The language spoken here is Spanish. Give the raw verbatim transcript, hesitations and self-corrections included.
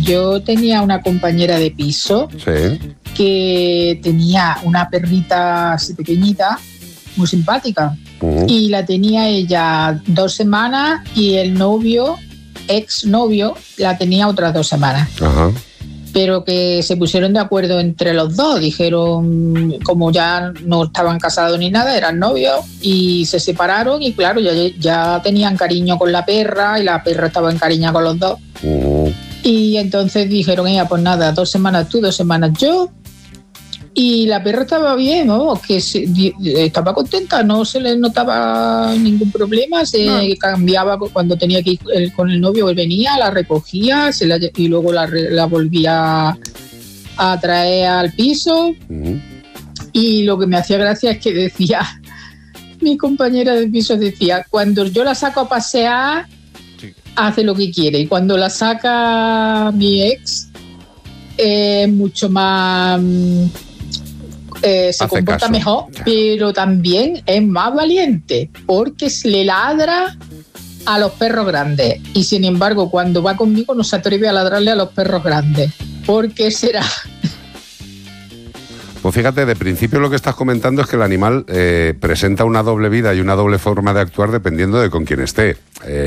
yo tenía una compañera de piso Sí. que tenía una perrita así pequeñita, muy simpática. Uh-huh. Y la tenía ella dos semanas y el novio, ex novio, la tenía otras dos semanas. Ajá. Pero que se pusieron de acuerdo entre los dos, dijeron, como ya no estaban casados ni nada, eran novios, y se separaron y claro, ya, ya tenían cariño con la perra y la perra estaba encariñada con los dos. Uh-huh. Y entonces dijeron, ella, pues nada, dos semanas tú, dos semanas yo. Y la perra estaba bien, ¿no? Que se, estaba contenta, no se le notaba ningún problema, se no. cambiaba cuando tenía que ir con el novio, él venía, la recogía se la, y luego la, la volvía a traer al piso. Uh-huh. Y lo que me hacía gracia es que decía, mi compañera de piso decía, cuando yo la saco a pasear, sí. hace lo que quiere, y cuando la saca mi ex, es eh, mucho más... Eh, se Hace comporta caso. mejor, pero también es más valiente porque le ladra a los perros grandes y sin embargo cuando va conmigo no se atreve a ladrarle a los perros grandes. ¿Por qué será? Pues fíjate, de principio lo que estás comentando es que el animal eh, presenta una doble vida y una doble forma de actuar dependiendo de con quién esté. Eh,